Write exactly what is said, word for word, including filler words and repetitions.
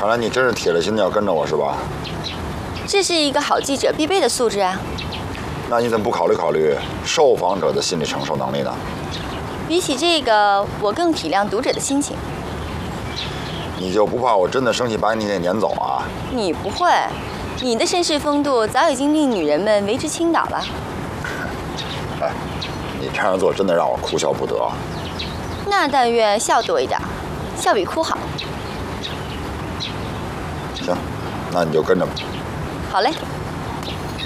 看来你真是铁了心要跟着我是吧？ 这是一个好记者必备的素质啊。 那你怎么不考虑考虑受访者的心理承受能力呢？ 比起这个，我更体谅读者的心情。 你就不怕我真的生气把你给撵走啊？ 你不会，你的绅士风度早已经令女人们为之倾倒了。 哎，你这样做真的让我哭笑不得。 那但愿笑多一点，笑比哭好。 行，那你就跟着吧。 好嘞。